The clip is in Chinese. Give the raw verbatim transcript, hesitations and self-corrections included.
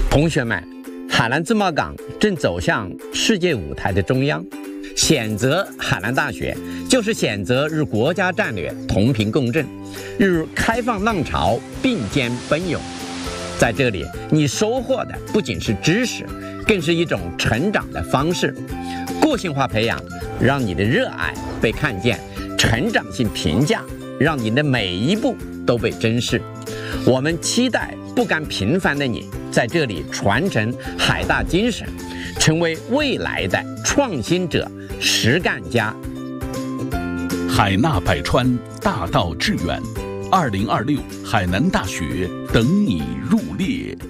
同学们，海南自贸港正走向世界舞台的中央，选择海南大学就是选择与国家战略同频共振，与开放浪潮并肩奔涌。在这里，你收获的不仅是知识，更是一种成长的方式。个性化培养让你的热爱被看见，成长性评价让你的每一步都被珍视。我们期待不甘平凡的你在这里传承海大精神，成为未来的创新者、实干家。 海纳百川，大道致远。二零二六海南大学等你入列。